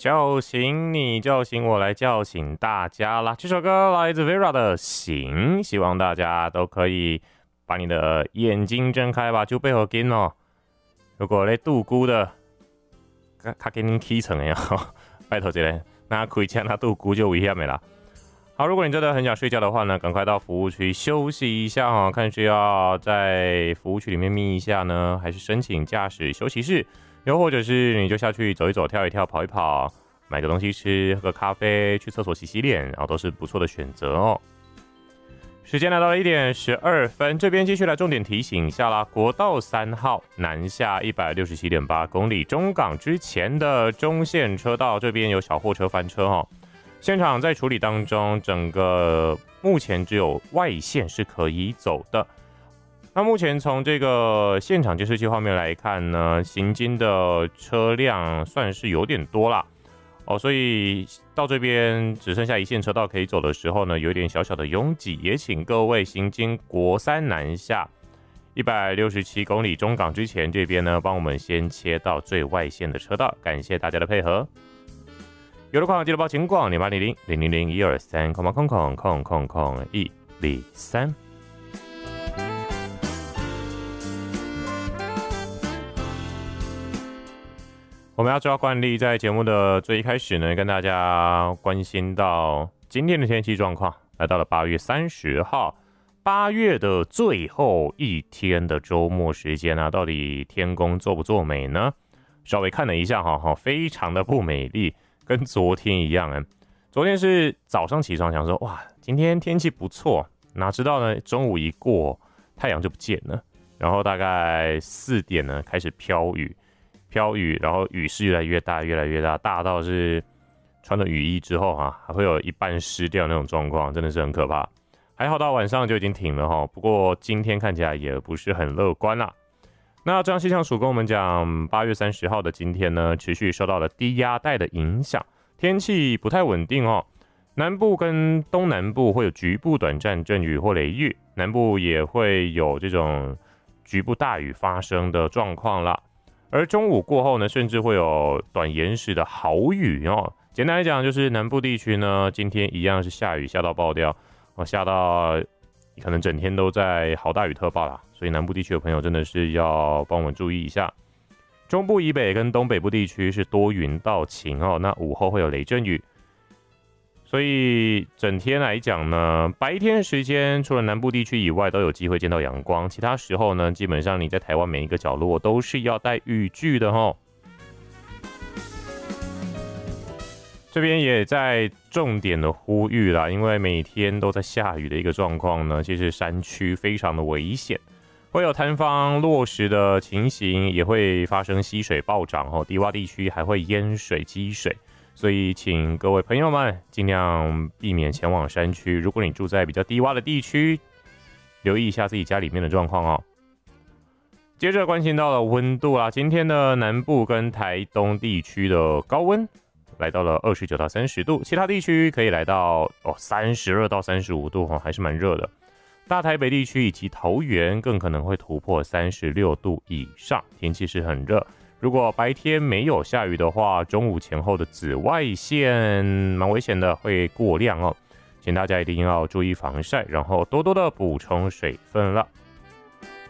叫醒你，叫醒我，来叫醒大家啦！这首歌来自 Vera 的《醒》，希望大家都可以把你的眼睛睁开吧，就背后紧哦。如果咧度孤的，较紧恁起床的哦，拜托一下，那开车那度孤就危险的啦。好，如果你真的很想睡觉的话呢，赶快到服务区休息一下哈，看是要在服务区里面眯一下呢，还是申请驾驶休息室，又或者是你就下去走一走、跳一跳、跑一跑，买个东西吃、喝个咖啡、去厕所洗洗脸，然后都是不错的选择哦。时间来到了1点12分，这边继续来重点提醒一下啦，国道3号南下167.8公里中港之前的中线车道，这边有小货车翻车哦。现场在处理当中，整个目前只有外线是可以走的。那目前从这个现场监视器画面来看呢，行经的车辆算是有点多啦哦，所以到这边只剩下一线车道可以走的时候呢，有一点小小的拥挤，也请各位行经国3南下167公里中港之前这边呢，帮我们先切到最外线的车道，感谢大家的配合。有的话记得报警广0800-000-123，000123。我们要照惯例，在节目的最一开始呢，跟大家关心到今天的天气状况。来到了8月30号，8月的最后一天的周末时间啊，到底天公作不作美呢？稍微看了一下哈，非常的不美丽。跟昨天一样昨天是早上起床想说哇，今天天气不错，哪知道呢，中午一过太阳就不见了，然后大概4点呢开始飘雨，然后雨势越来越大，大到是穿了雨衣之后还会有一半湿掉那种状况，真的是很可怕。还好到晚上就已经停了不过今天看起来也不是很乐观啦。那中央气象署跟我们讲，8月30号的今天呢，持续受到了低压带的影响，天气不太稳定南部跟东南部会有局部短暂阵雨或雷雨，南部也会有这种局部大雨发生的状况啦。而中午过后呢，甚至会有短延时的豪雨简单来讲，就是南部地区呢，今天一样是下雨下到爆掉下到可能整天都在豪大雨特报啦，所以南部地区的朋友真的是要帮我们注意一下。中部以北跟东北部地区是多云到晴那午后会有雷阵雨。所以整天来讲呢，白天时间除了南部地区以外都有机会见到阳光，其他时候呢，基本上你在台湾每一个角落都是要带雨具的这边也在重点的呼吁啦，因为每天都在下雨的一个状况呢，其实山区非常的危险，会有坍方落石的情形，也会发生溪水暴涨低洼地区还会淹水积水，所以请各位朋友们尽量避免前往山区。如果你住在比较低洼的地区，留意一下自己家里面的状况接着关心到了温度啦，今天的南部跟台东地区的高温来到了29到30度，其他地区可以来到32到35度还是蛮热的。大台北地区以及桃园更可能会突破36度以上，天气是很热。如果白天没有下雨的话，中午前后的紫外线蛮危险的，会过量请大家一定要注意防晒，然后多多的补充水分了。